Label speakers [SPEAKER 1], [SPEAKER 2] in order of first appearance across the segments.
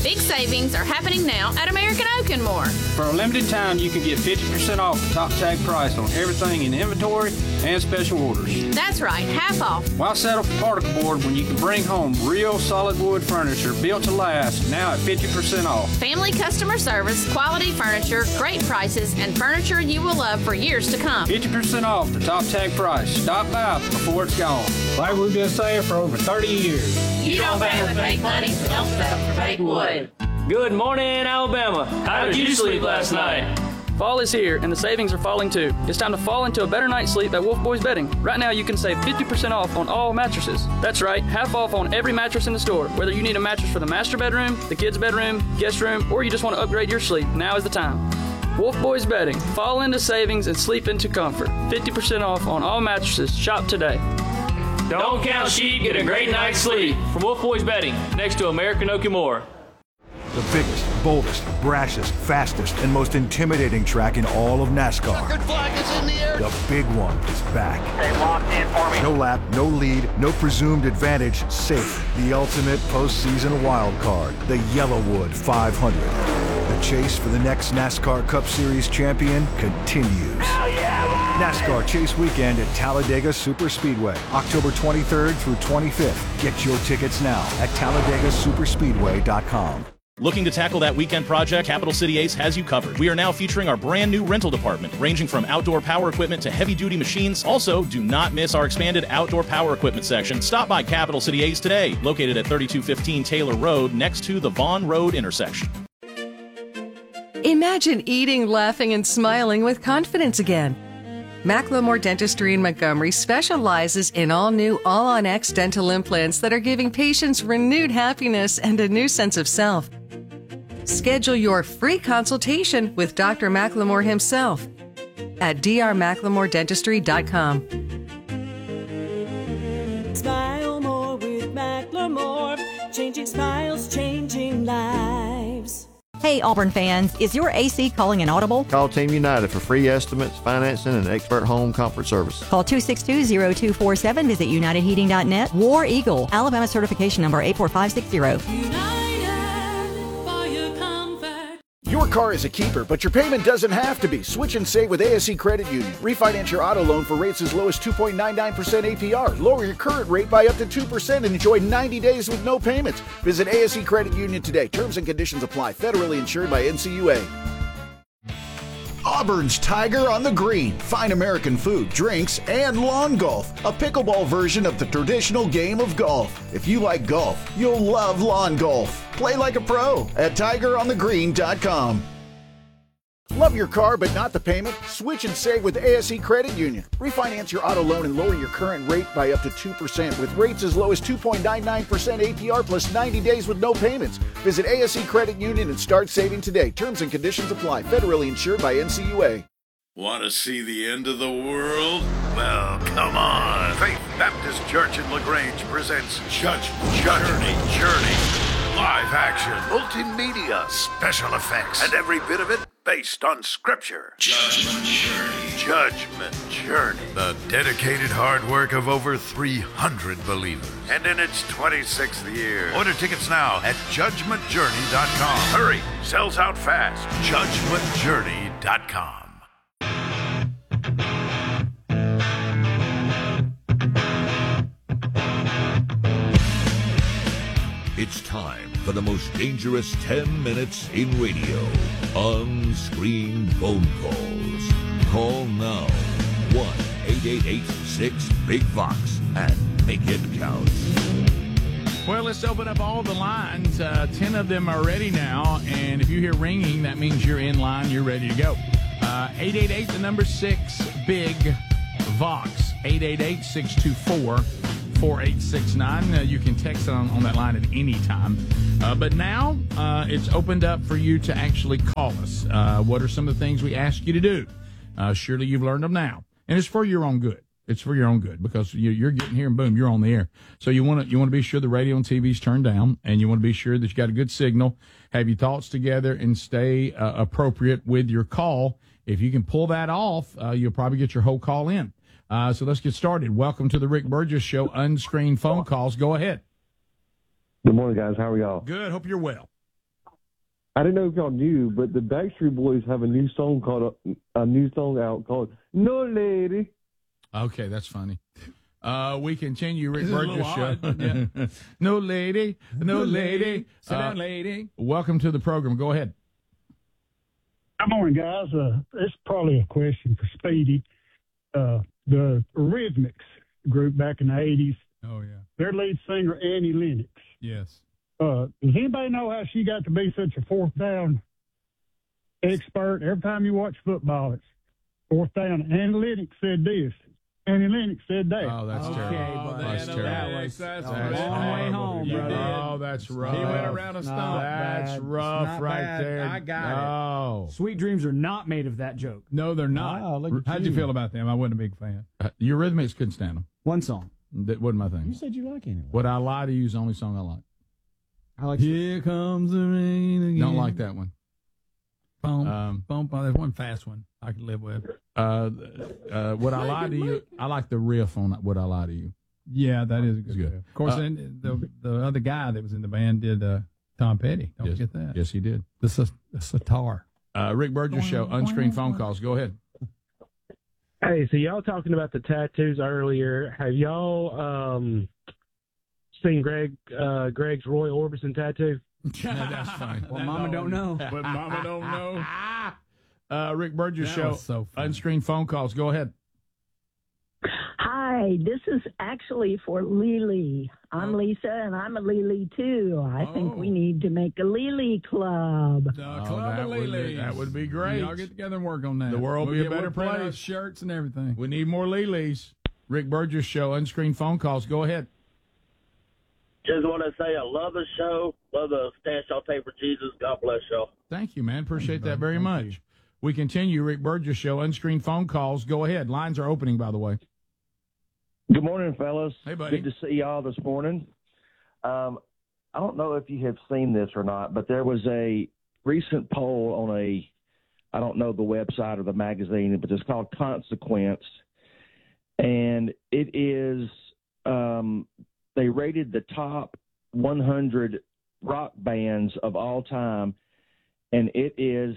[SPEAKER 1] Big savings are happening now at American Oak and More.
[SPEAKER 2] For a limited time, you can get 50% off the top tag price on everything in inventory and special orders.
[SPEAKER 1] That's right, half off.
[SPEAKER 2] Why settle for particle board when you can bring home real solid wood furniture built to last, now at 50% off?
[SPEAKER 1] Family customer service, quality furniture, great prices, and furniture you will love for years to come.
[SPEAKER 2] 50% off the top tag price. Stop by before it's gone. Like we've been saying for over 30 years.
[SPEAKER 1] You don't pay with fake money, so don't settle for fake wood.
[SPEAKER 3] Good morning, Alabama. How did you sleep last night?
[SPEAKER 4] Fall is here, and the savings are falling too. It's time to fall into a better night's sleep at Wolf Boys Bedding. Right now, you can save 50% off on all mattresses. That's right, half off on every mattress in the store. Whether you need a mattress for the master bedroom, the kids' bedroom, guest room, or you just want to upgrade your sleep, now is the time. Wolf Boys Bedding. Fall into savings and sleep into comfort. 50% off on all mattresses. Shop today.
[SPEAKER 3] Don't count sheep, get a great night's sleep. From Wolf Boys Bedding, next to American Oak and More.
[SPEAKER 5] The biggest, boldest, brashest, fastest, and most intimidating track in all of NASCAR.
[SPEAKER 6] Checkered flag is in the air.
[SPEAKER 5] The big one is back.
[SPEAKER 6] They locked in for me.
[SPEAKER 5] No lap, no lead, no presumed advantage, safe. The ultimate postseason wild card, the Yellowwood 500. The chase for the next NASCAR Cup Series champion continues.
[SPEAKER 6] Hell yeah!
[SPEAKER 5] NASCAR Chase Weekend at Talladega Superspeedway, October 23rd through 25th. Get your tickets now at TalladegaSuperspeedway.com.
[SPEAKER 7] Looking to tackle that weekend project? Capital City Ace has you covered. We are now featuring our brand new rental department, ranging from outdoor power equipment to heavy-duty machines. Also, do not miss our expanded outdoor power equipment section. Stop by Capital City Ace today, located at 3215 Taylor Road, next to the Vaughn Road intersection.
[SPEAKER 8] Imagine eating, laughing, and smiling with confidence again. Macklemore Dentistry in Montgomery specializes in all-new, all-on-X dental implants that are giving patients renewed happiness and a new sense of self. Schedule your free consultation with Dr. Macklemore himself at drmacklemore.dentistry.com.
[SPEAKER 9] Smile more with Macklemore, changing smiles, changing lives.
[SPEAKER 10] Hey Auburn fans, is your AC calling an audible?
[SPEAKER 11] Call Team United for free estimates, financing, and expert home comfort service.
[SPEAKER 10] Call 262-0247, visit unitedheating.net. War Eagle, Alabama certification number 84560.
[SPEAKER 12] Your car is a keeper, but your payment doesn't have to be. Switch and save with ASE Credit Union. Refinance your auto loan for rates as low as 2.99% APR. Lower your current rate by up to 2% and enjoy 90 days with no payments. Visit ASE Credit Union today. Terms and conditions apply. Federally insured by NCUA. Auburn's Tiger on the Green. Fine American food, drinks, and lawn golf. A pickleball version of the traditional game of golf. If you like golf, you'll love lawn golf. Play like a pro at tigeronthegreen.com. Love your car but not the payment? Switch and save with ASE Credit Union. Refinance your auto loan and lower your current rate by up to 2% with rates as low as 2.99% APR plus 90 days with no payments. Visit ASE Credit Union and start saving today. Terms and conditions apply. Federally insured by NCUA.
[SPEAKER 13] Want to see the end of the world? Well, come on. Faith Baptist Church in LaGrange presents Judgment Journey. Live action, multimedia, special effects, and every bit of it based on Scripture. Judgment Journey. The dedicated hard work of over 300 believers. And in its 26th year. Order tickets now at judgmentjourney.com. Hurry, sells out fast. judgmentjourney.com.
[SPEAKER 14] It's time for the most dangerous 10 minutes in radio. On-screen phone calls. Call now. 1-888-6-BIG-VOX and make it count.
[SPEAKER 15] Well, let's open up all the lines. 10 of them are ready now, and if you hear ringing, that means you're in line, you're ready to go. 888, the number 6-BIG-VOX. 888-624-4869. You can text on that line at any time. But now it's opened up for you to actually call us. What are some of the things we ask you to do? Surely you've learned them now. And it's for your own good. It's for your own good because you're getting here and boom, you're on the air. So you want to be sure the radio and TV's turned down, and you want to be sure that you got a good signal, have your thoughts together, and stay appropriate with your call. If you can pull that off, you'll probably get your whole call in. So let's get started. Welcome to the Rick Burgess Show, unscreened phone calls. Go ahead.
[SPEAKER 16] Good morning, guys. How are y'all?
[SPEAKER 15] Good. Hope you're well.
[SPEAKER 16] I don't know if y'all knew, but the Backstreet Boys have a new song out called "No Lady."
[SPEAKER 15] Okay, that's funny. We continue Rick Burgess show. Yeah. No lady, no lady. Sit down, lady. Welcome to the program. Go ahead.
[SPEAKER 17] Good morning, guys. It's probably a question for Speedy. The Rhythmics group back in the 80s.
[SPEAKER 18] Oh, yeah.
[SPEAKER 17] Their lead singer, Annie Lennox.
[SPEAKER 18] Yes.
[SPEAKER 17] Does anybody know how she got to be such a fourth down expert? Every time you watch football, it's fourth down. Annie Lennox said this. Annie Lennox said that.
[SPEAKER 15] Oh, that's terrible. That's terrible.
[SPEAKER 18] That's a long way home, brother.
[SPEAKER 15] Oh, that's rough.
[SPEAKER 18] He went around a stump.
[SPEAKER 15] That's rough right
[SPEAKER 18] bad.
[SPEAKER 15] there.
[SPEAKER 18] I got
[SPEAKER 15] it.
[SPEAKER 19] Sweet Dreams are not made of that joke.
[SPEAKER 18] No, they're not.
[SPEAKER 19] Oh,
[SPEAKER 18] How'd you feel about them? I wasn't a big fan.
[SPEAKER 15] Eurythmics couldn't stand them.
[SPEAKER 19] One song.
[SPEAKER 15] That wasn't my thing.
[SPEAKER 20] You said you like anyway.
[SPEAKER 15] Would I Lie to You is the only song I like.
[SPEAKER 19] I like
[SPEAKER 18] Here Comes the Rain Again.
[SPEAKER 15] Don't like that one.
[SPEAKER 18] Boom, boom. There's one fast one I could live with.
[SPEAKER 15] Would I Lie to You? I like the riff on Would I Lie to You.
[SPEAKER 18] Yeah, that is a good riff. Of course, the other guy that was in the band did Tom Petty. Don't forget that.
[SPEAKER 15] Yes, he did.
[SPEAKER 18] The sitar.
[SPEAKER 15] Rick Burgess Show, unscreened phone calls. Go ahead.
[SPEAKER 21] Hey, so y'all talking about the tattoos earlier. Have y'all seen Greg's Roy Orbison tattoo?
[SPEAKER 15] Yeah, that's fine.
[SPEAKER 19] Well, Mama don't know.
[SPEAKER 15] But Mama don't know. Rick Burgess
[SPEAKER 18] That
[SPEAKER 15] Show,
[SPEAKER 18] was so funny.
[SPEAKER 15] unscreened phone calls. Go ahead.
[SPEAKER 22] Hi, this is actually for Lily. I'm Lisa, and I'm a Lily, too. I think we need to make a Lily club.
[SPEAKER 15] That would be great.
[SPEAKER 18] Y'all get together and work on that.
[SPEAKER 15] The world
[SPEAKER 18] We'll
[SPEAKER 15] be a
[SPEAKER 18] get
[SPEAKER 15] better
[SPEAKER 18] print out
[SPEAKER 15] place.
[SPEAKER 18] shirts and everything.
[SPEAKER 15] We need more Lilies. Rick Burgess Show, unscreened phone calls. Go ahead.
[SPEAKER 23] Just want to say I love the show. Love the stand y'all take for Jesus. God bless y'all.
[SPEAKER 15] Thank you, man. Appreciate that very much. We continue Rick Burgess Show, unscreened phone calls. Go ahead. Lines are opening, by the way.
[SPEAKER 24] Good morning, fellas.
[SPEAKER 15] Hey, buddy.
[SPEAKER 24] Good to see y'all this morning. I don't know if you have seen this or not, but there was a recent poll on I don't know the website or the magazine, but it's called Consequence. And it is, they rated the top 100 rock bands of all time, and it is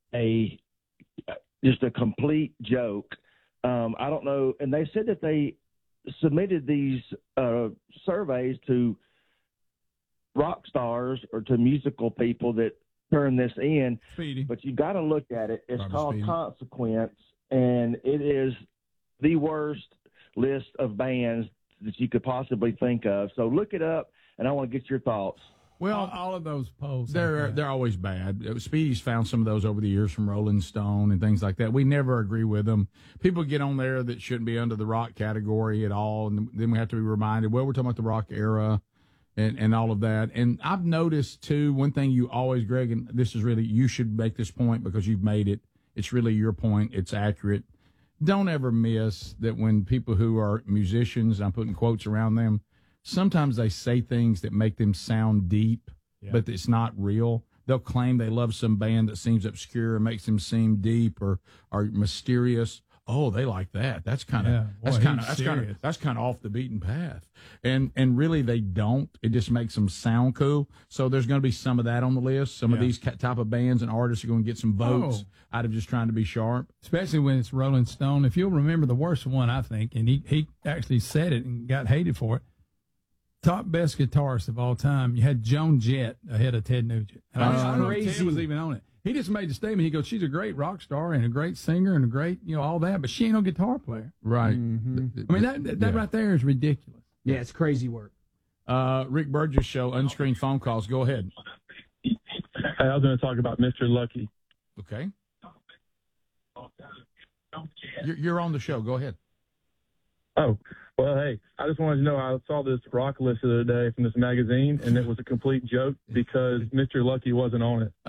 [SPEAKER 24] just a complete joke. I don't know, and they said that they submitted these surveys to rock stars or to musical people that turn this in.
[SPEAKER 18] Speedy.
[SPEAKER 24] But you got to look at it. It's
[SPEAKER 18] Robert
[SPEAKER 24] called
[SPEAKER 18] Speedy.
[SPEAKER 24] Consequence, and it is the worst list of bands that you could possibly think of. So look it up, and I want to get your thoughts.
[SPEAKER 18] Well, all of those polls.
[SPEAKER 15] They're always bad. Speedy's found some of those over the years from Rolling Stone and things like that. We never agree with them. People get on there that shouldn't be under the rock category at all, and then we have to be reminded, well, we're talking about the rock era and all of that. And I've noticed, too, one thing you always, Greg, and this is really, you should make this point because you've made it. It's really your point. It's accurate. Don't ever miss that when people who are musicians, I'm putting quotes around them, sometimes they say things that make them sound deep, but it's not real. They'll claim they love some band that seems obscure and makes them seem deep or mysterious. Oh, they like that. That's kind of that's kind of off the beaten path. And really they don't. It just makes them sound cool. So there's going to be some of that on the list. Some of these type of bands and artists are going to get some votes out of just trying to be sharp.
[SPEAKER 18] Especially when it's Rolling Stone. If you'll remember the worst one, I think, and he actually said it and got hated for it. Top best guitarist of all time. You had Joan Jett ahead of Ted Nugent. And I don't know if Ted was even on it. He just made the statement. He goes, she's a great rock star and a great singer and a great, all that, but she ain't no guitar player.
[SPEAKER 15] Right.
[SPEAKER 18] Mm-hmm. I mean, that right there is ridiculous.
[SPEAKER 19] Yeah, it's crazy work.
[SPEAKER 15] Rick Burgess Show, unscreened phone calls. Go ahead.
[SPEAKER 16] Hey, I was going to talk about Mr. Lucky.
[SPEAKER 15] Okay. You're on the show. Go ahead.
[SPEAKER 16] Oh, well, hey, I just wanted to know, I saw this rock list the other day from this magazine, and it was a complete joke because Mr. Lucky wasn't on it.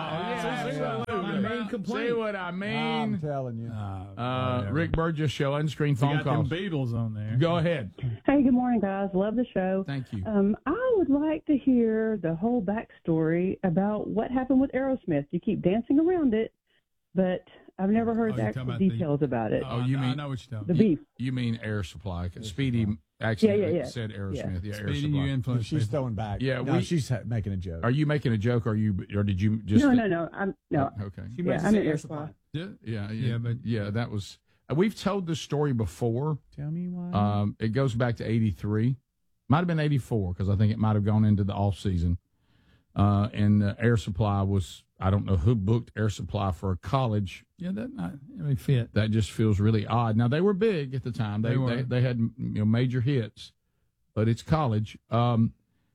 [SPEAKER 15] See what I mean?
[SPEAKER 20] I'm telling you.
[SPEAKER 15] Rick Burgess Show, unscreened phone
[SPEAKER 18] You got
[SPEAKER 15] calls.
[SPEAKER 18] them Beatles on there.
[SPEAKER 15] Go ahead.
[SPEAKER 25] Hey, good morning, guys. Love the show.
[SPEAKER 15] Thank you.
[SPEAKER 25] I would like to hear the whole backstory about what happened with Aerosmith. You keep dancing around it, but I've never heard the
[SPEAKER 18] you're
[SPEAKER 25] actual
[SPEAKER 18] talking about
[SPEAKER 25] details about it.
[SPEAKER 15] Oh, you mean
[SPEAKER 18] I know what you're talking
[SPEAKER 25] the
[SPEAKER 18] about.
[SPEAKER 25] beef.
[SPEAKER 15] You mean Air Supply? Speedy actually
[SPEAKER 25] Yeah.
[SPEAKER 15] said Aerosmith. Yeah, Air
[SPEAKER 18] Speedy,
[SPEAKER 15] Supply.
[SPEAKER 18] you influenced
[SPEAKER 20] She's
[SPEAKER 18] people.
[SPEAKER 20] throwing back.
[SPEAKER 15] Yeah,
[SPEAKER 20] no, she's making a joke.
[SPEAKER 15] Are you making a joke, or did you just?
[SPEAKER 25] No. I'm no.
[SPEAKER 15] Okay.
[SPEAKER 25] Yeah, I'm an Air Supply.
[SPEAKER 15] Yeah. That was. We've told this story before.
[SPEAKER 20] Tell me why.
[SPEAKER 15] It goes back to '83. Might have been '84 because I think it might have gone into the off season. And Air Supply was. I don't know who booked Air Supply for a college.
[SPEAKER 18] Yeah, that not really fit.
[SPEAKER 15] That just feels really odd. Now they were big at the time. They had major hits, but it's college. And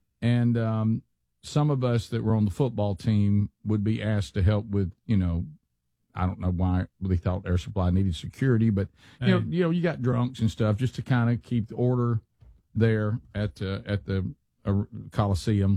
[SPEAKER 15] some of us that were on the football team would be asked to help with, I don't know why they thought Air Supply needed security, but you got drunks and stuff just to kind of keep the order there at the Coliseum,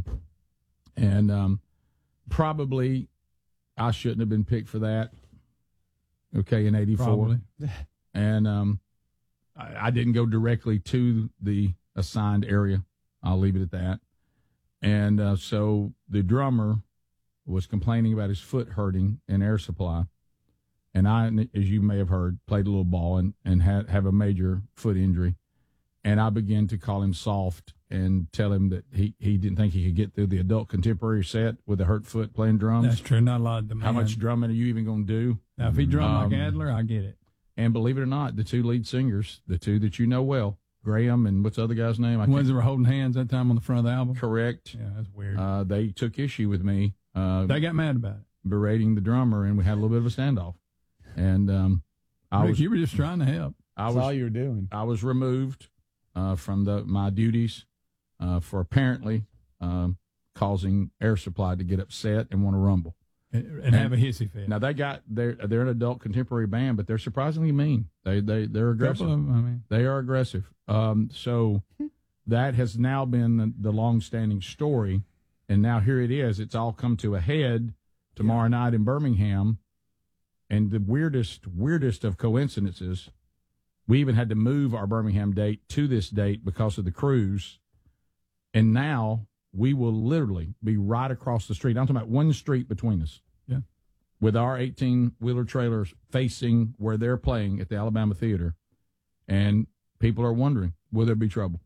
[SPEAKER 15] and probably I shouldn't have been picked for that. Okay, in '84,
[SPEAKER 18] Probably.
[SPEAKER 15] And I didn't go directly to the assigned area. I'll leave it at that. And so the drummer was complaining about his foot hurting in Air Supply. And I, as you may have heard, played a little ball and have a major foot injury. And I began to call him soft and tell him that he didn't think he could get through the adult contemporary set with a hurt foot playing drums.
[SPEAKER 18] That's true. Not a lot of demand.
[SPEAKER 15] How much drumming are you even going to do?
[SPEAKER 18] Now, if he drummed like Adler, I get it.
[SPEAKER 15] And believe it or not, the two lead singers, the two that you know well, Graham and what's the other guy's name?
[SPEAKER 18] The ones that were holding hands that time on the front of the album?
[SPEAKER 15] Correct.
[SPEAKER 18] Yeah, that's weird.
[SPEAKER 15] They took issue with me.
[SPEAKER 18] They got mad about it.
[SPEAKER 15] Berating the drummer, and we had a little bit of a standoff. And
[SPEAKER 18] you were just trying to help.
[SPEAKER 20] That's all you were doing.
[SPEAKER 15] I was removed from my duties for apparently causing Air Supply to get upset and want to rumble.
[SPEAKER 18] And have a hissy fit.
[SPEAKER 15] Now they're an adult contemporary band, but they're surprisingly mean. They're aggressive.
[SPEAKER 18] Couple of them,
[SPEAKER 15] They are aggressive. So that has now been the long-standing story, and now here it is. It's all come to a head tomorrow night in Birmingham, and the weirdest of coincidences, we even had to move our Birmingham date to this date because of the cruise, and now we will literally be right across the street. I'm talking about one street between us.
[SPEAKER 18] Yeah.
[SPEAKER 15] With our 18-wheeler trailers facing where they're playing at the Alabama Theater. And people are wondering, will there be trouble?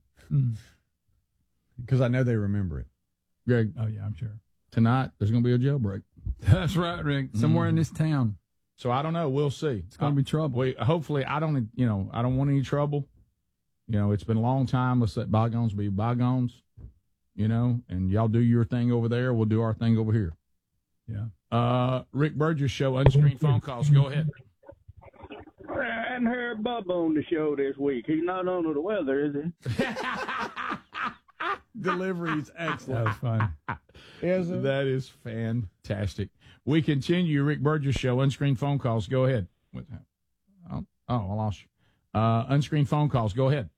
[SPEAKER 20] Because I know they remember it.
[SPEAKER 15] Greg.
[SPEAKER 18] Oh, yeah, I'm sure.
[SPEAKER 15] Tonight, there's going to be a jailbreak.
[SPEAKER 18] That's right, Rick. Somewhere in this town.
[SPEAKER 15] So I don't know. We'll see.
[SPEAKER 18] It's going to be trouble.
[SPEAKER 15] Hopefully, I don't want any trouble. It's been a long time. Let's let bygones be bygones. And y'all do your thing over there. We'll do our thing over here.
[SPEAKER 18] Yeah.
[SPEAKER 15] Rick Burgess Show, unscreened phone calls. Go ahead.
[SPEAKER 1] I hadn't heard Bubba on the show this week. He's not under the weather, is he?
[SPEAKER 15] Delivery's excellent.
[SPEAKER 18] That was fun.
[SPEAKER 15] That is fantastic. We continue. Rick Burgess Show, unscreened phone calls. Go ahead. Oh, I lost you. Unscreened phone calls. Go ahead.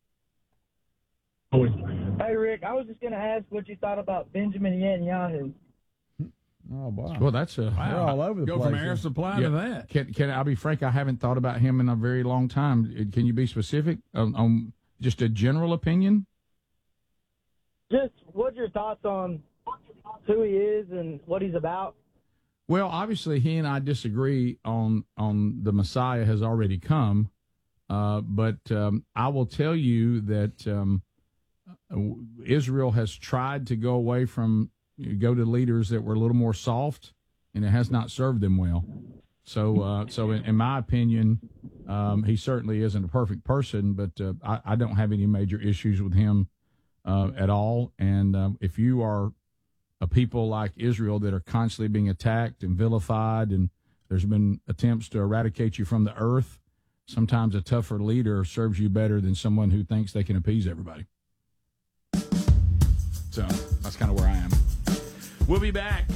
[SPEAKER 2] Hey, Rick, I was just going to ask what you thought about Benjamin Netanyahu.
[SPEAKER 20] Oh, wow.
[SPEAKER 15] Well, that's
[SPEAKER 20] They're all over the
[SPEAKER 18] Go
[SPEAKER 20] place.
[SPEAKER 18] from Air Supply to that.
[SPEAKER 15] Can I be frank? I haven't thought about him in a very long time. Can you be specific on just a general opinion?
[SPEAKER 2] Just what's your thoughts on who he is and what he's about?
[SPEAKER 15] Well, obviously, he and I disagree on the Messiah has already come, but I will tell you that Israel has tried to go to leaders that were a little more soft, and it has not served them well. So in my opinion, he certainly isn't a perfect person, but I don't have any major issues with him at all. And if you are a people like Israel that are constantly being attacked and vilified, and there's been attempts to eradicate you from the earth, sometimes a tougher leader serves you better than someone who thinks they can appease everybody. So that's kind of where I am. We'll be back.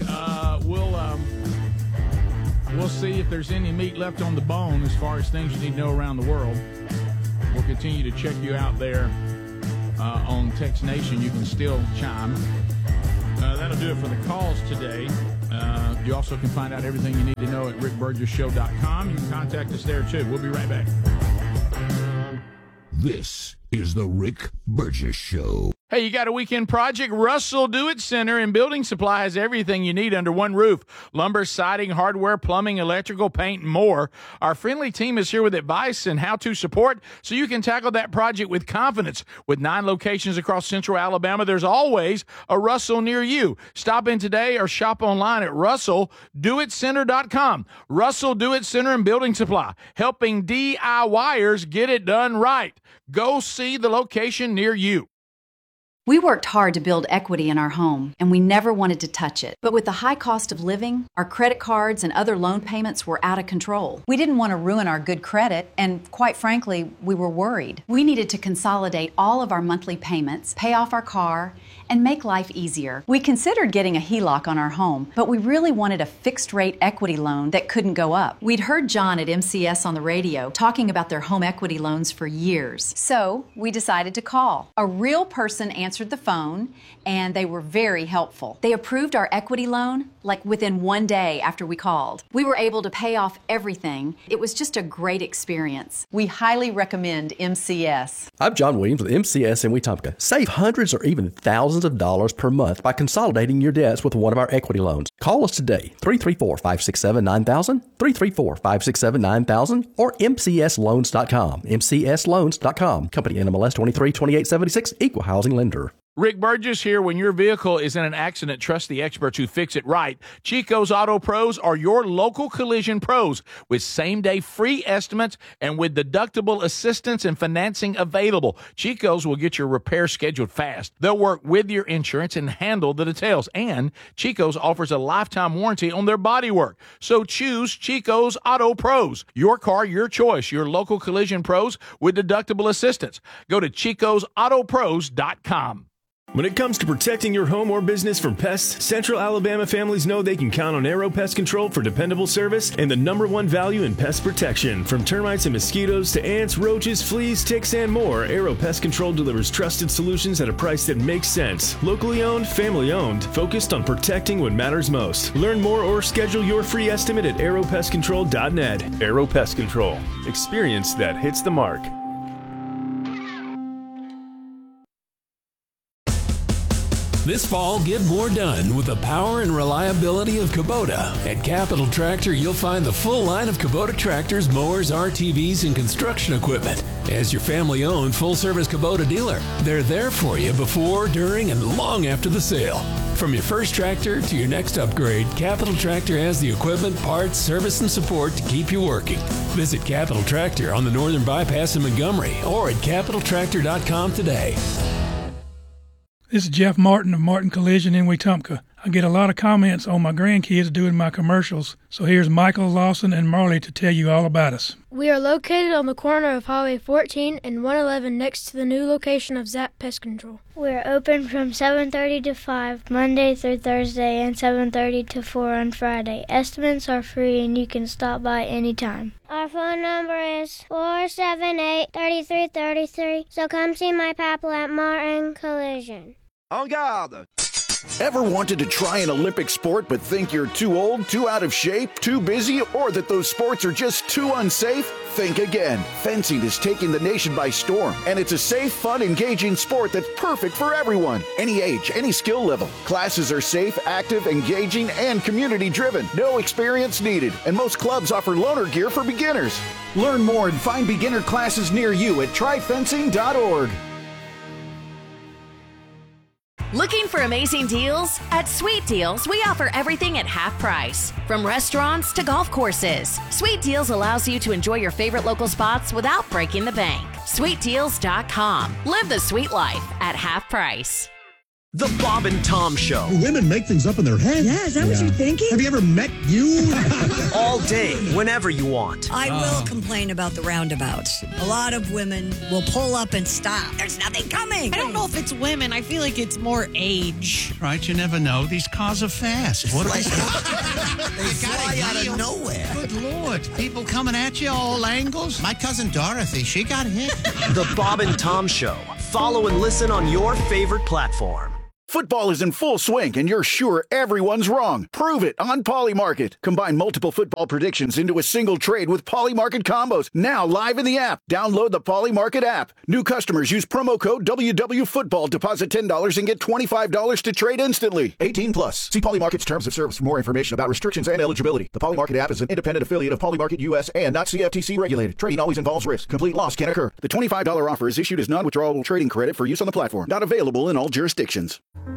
[SPEAKER 15] We'll see if there's any meat left on the bone as far as things you need to know around the world. We'll continue to check you out there on Text Nation. You can still chime. That'll do it for the calls today. You also can find out everything you need to know at rickburgessshow.com. You can contact us there, too. We'll be right back.
[SPEAKER 14] This is the Rick Burgess Show.
[SPEAKER 15] Hey, you got a weekend project? Russell Do-It Center and Building Supply has everything you need under one roof. Lumber, siding, hardware, plumbing, electrical, paint, and more. Our friendly team is here with advice and how-to support so you can tackle that project with confidence. With 9 locations across central Alabama, there's always a Russell near you. Stop in today or shop online at RussellDoItCenter.com. Russell Do-It Center and Building Supply, helping DIYers get it done right. Go see the location near you.
[SPEAKER 3] We worked hard to build equity in our home, and we never wanted to touch it. But with the high cost of living, our credit cards and other loan payments were out of control. We didn't want to ruin our good credit, and quite frankly, we were worried. We needed to consolidate all of our monthly payments, pay off our car, and make life easier. We considered getting a HELOC on our home, but we really wanted a fixed-rate equity loan that couldn't go up. We'd heard John at MCS on the radio talking about their home equity loans for years. So we decided to call. A real person answered the phone, and they were very helpful. They approved our equity loan like within 1 day after we called. We were able to pay off everything. It was just a great experience. We highly recommend MCS.
[SPEAKER 4] I'm John Williams with MCS in Wetumpka. Save hundreds or even thousands of dollars per month by consolidating your debts with one of our equity loans. Call us today, 334-567-9000, 334-567-9000, or mcsloans.com, mcsloans.com. Company NMLS 232876, Equal Housing Lender.
[SPEAKER 15] Rick Burgess here. When your vehicle is in an accident, trust the experts who fix it right. Chico's Auto Pros are your local collision pros with same-day free estimates and with deductible assistance and financing available. Chico's will get your repair scheduled fast. They'll work with your insurance and handle the details. And Chico's offers a lifetime warranty on their bodywork. So choose Chico's Auto Pros. Your car, your choice. Your local collision pros with deductible assistance. Go to ChicosAutoPros.com.
[SPEAKER 5] When it comes to protecting your home or business from pests, Central Alabama families know they can count on Aero Pest Control for dependable service and the #1 value in pest protection. From termites and mosquitoes to ants, roaches, fleas, ticks, and more, Aero Pest Control delivers trusted solutions at a price that makes sense. Locally owned, family owned, focused on protecting what matters most. Learn more or schedule your free estimate at aeropestcontrol.net. Aero Pest Control. Experience that hits the mark.
[SPEAKER 6] This fall, get more done with the power and reliability of Kubota. At Capital Tractor, you'll find the full line of Kubota tractors, mowers, RTVs, and construction equipment. As your family-owned, full-service Kubota dealer, they're there for you before, during, and long after the sale. From your first tractor to your next upgrade, Capital Tractor has the equipment, parts, service, and support to keep you working. Visit Capital Tractor on the Northern Bypass in Montgomery or at CapitalTractor.com today.
[SPEAKER 7] This is Jeff Martin of Martin Collision in Wetumpka. I get a lot of comments on my grandkids doing my commercials, so here's Michael, Lawson, and Marley to tell you all about us.
[SPEAKER 26] We are located on the corner of Highway 14 and 111 next to the new location of Zap Pest Control.
[SPEAKER 27] We're open from 7:30 to 5, Monday through Thursday, and 7:30 to 4 on Friday. Estimates are free and you can stop by anytime. Our phone number is 478-3333, so come see my papa at Martin Collision.
[SPEAKER 12] En garde! Ever wanted to try an Olympic sport but think you're too old, too out of shape, too busy, or that those sports are just too unsafe? Think again. Fencing is taking the nation by storm, and it's a safe, fun, engaging sport that's perfect for everyone. Any age, any skill level. Classes are safe, active, engaging, and community-driven. No experience needed, and most clubs offer loaner gear for beginners. Learn more and find beginner classes near you at tryfencing.org.
[SPEAKER 28] Looking for amazing deals? At Sweet Deals, we offer everything at half price. From restaurants to golf courses, Sweet Deals allows you to enjoy your favorite local spots without breaking the bank. SweetDeals.com. Live the sweet life at half price.
[SPEAKER 29] The Bob and Tom Show.
[SPEAKER 30] Women make things up in their head.
[SPEAKER 25] Yeah, is that what you're thinking?
[SPEAKER 30] Have you ever met you?
[SPEAKER 29] All day, whenever you want.
[SPEAKER 25] I will complain about the roundabouts. A lot of women will pull up and stop. There's nothing coming.
[SPEAKER 31] I don't know if it's women. I feel like it's more age.
[SPEAKER 30] Right, you never know. These cars are fast. What
[SPEAKER 31] They
[SPEAKER 30] fly out of nowhere. Good Lord. People coming at you all angles. My cousin Dorothy, she got hit.
[SPEAKER 29] The Bob and Tom Show. Follow and listen on your favorite platform.
[SPEAKER 12] Football is in full swing, and you're sure everyone's wrong. Prove it on Polymarket. Combine multiple football predictions into a single trade with Polymarket combos. Now live in the app. Download the Polymarket app. New customers use promo code WWFootball. Deposit $10 and get $25 to trade instantly. 18 plus. See Polymarket's terms of service for more information about restrictions and eligibility. The Polymarket app is an independent affiliate of Polymarket US and not CFTC regulated. Trading always involves risk. Complete loss can occur. The $25 offer is issued as non-withdrawable trading credit for use on the platform. Not available in all jurisdictions.